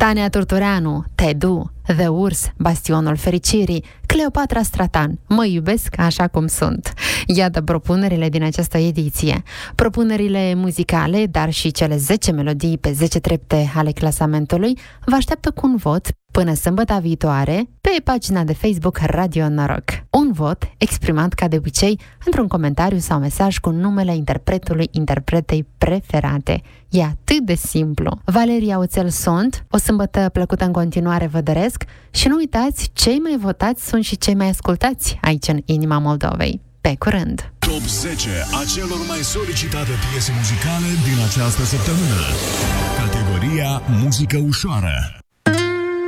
Tania Turtureanu, Tedu, The Urs, Bastionul Fericirii, Cleopatra Stratan, Mă iubesc așa cum sunt. Iată propunerile din această ediție. Propunerile muzicale, dar și cele 10 melodii pe 10 trepte ale clasamentului vă așteaptă cu un vot până sâmbătă viitoare pe pagina de Facebook Radio Noroc. Un vot exprimat ca de obicei într-un comentariu sau mesaj cu numele interpretului, interpretei preferate. E atât de simplu. Valeria Oțel sunt, o sâmbătă plăcută în continuare vă doresc și nu uitați, cei mai votați sunt și cei mai ascultați aici în inima Moldovei. Pe curând! Top 10 a celor mai solicitate piese muzicale din această săptămână. Categoria Muzică ușoară.